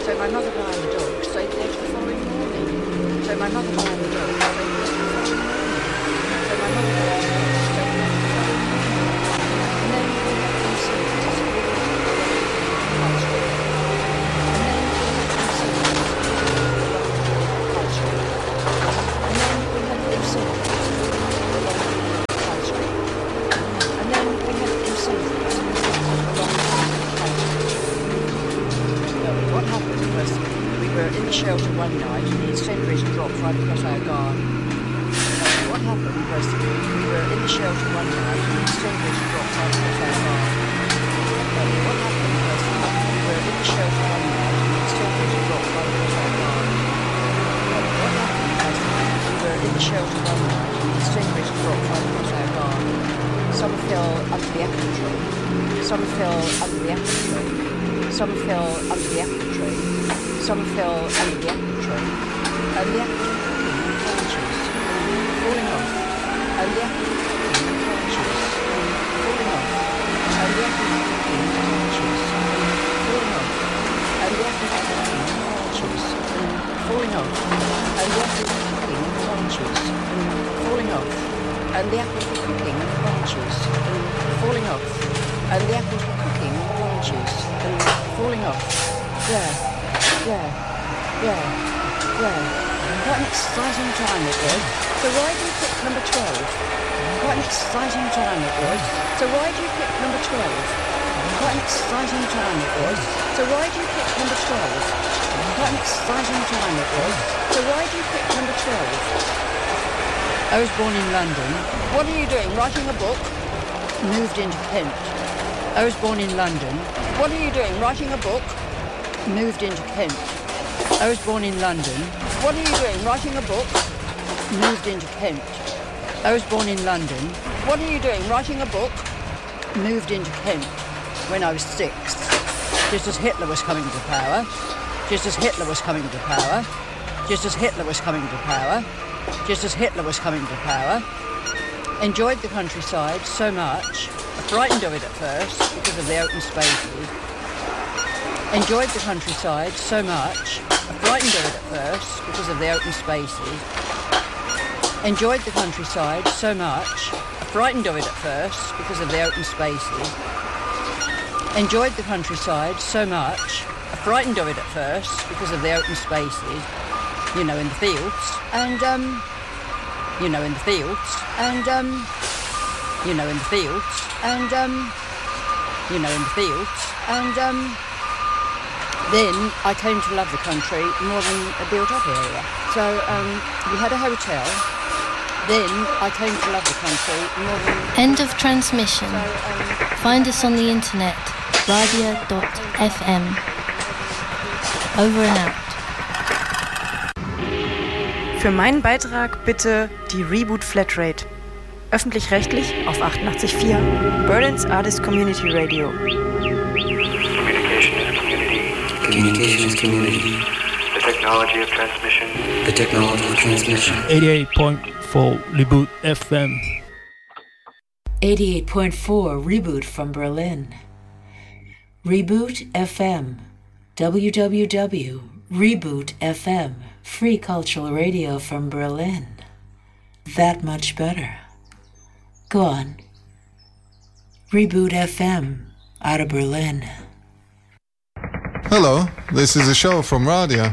So my mother and I and the dog stayed there till the following morning. So my mother and I and the dog stayed there till the following morning. So my mother and I and the dog stayed there till the following morning. And then we had some seeds all along High Street. And then we had some seeds all along High Street. And then we had some seeds along High Street. And then we had some seeds along High Street. What happened was we were in the shelter one night and the incendiaries dropped right across our garden. What happened was we were in the shelter one night and the incendiaries dropped right across our garden. What happened was we were in the shelter one night and the incendiaries dropped right across our garden. What happened was we were in the shelter one night and the incendiaries dropped right across our garden. Some fell under the apple tree. Some fell under the apple tree. Some fell under the apple tree. Some fell under the apple tree. And the apples were cooking in branches, falling off. And the apples were cooking in branches, falling off. And the apples were cooking in branches, falling off. And the apples were cooking in branches, falling off. And the apples were cooking in branches, falling off. And the apples were cooking in branches, falling off. And the apples were cooking in branches, falling off. Yeah. Quite an exciting time it was. So why do you pick number 12? Quite an exciting time it was. So why do you pick number 12? Quite an exciting time it was. So why do you pick number 12? Quite an exciting time it was. So why do you pick number 12? I was born in London. What are you doing? Writing a book? Moved into Kent. I was born in London. What are you doing? Writing a book? Moved into Kent. I was born in London. What are you doing? Writing a book? Moved into Kent. I was born in London. What are you doing? Writing a book? Moved into Kent when I was 6. Just as Hitler was coming to power. Just as Hitler was coming to power. Just as Hitler was coming to power. Just as Hitler was coming to power. Enjoyed the countryside so much. Frightened of it at first because of the open spaces. Enjoyed the countryside so much. Frightened of it at first because of the open spaces. Enjoyed the countryside so much. Frightened of it at first because of the open spaces. Enjoyed the countryside so much. Frightened of it at first because of the open spaces. You know, in the fields. And, you know, in the fields. And, you know, in the fields. And, you know, in the fields. And, then I came to love the country more than a built-up area. So we had a hotel. Then I came to love the country more than... End of transmission. So, find us on the internet, radia.fm. Over and out. Für meinen Beitrag bitte die Reboot Flatrate. Öffentlich-rechtlich auf 88.4. Berlin's Artist Community Radio. Communication is community. The technology of transmission. The technology of transmission. 88.4 Reboot FM. 88.4 Reboot from Berlin. Reboot FM. www.reboot FM. Free cultural radio from Berlin. That much better. Go on. Reboot FM out of Berlin. Hello, this is a show from Radia.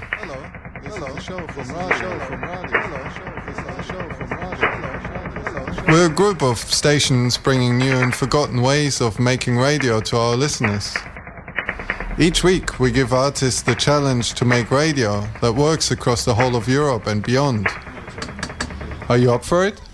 We're a group of stations bringing new and forgotten ways of making radio to our listeners. Each week we give artists the challenge to make radio that works across the whole of Europe and beyond. Are you up for it?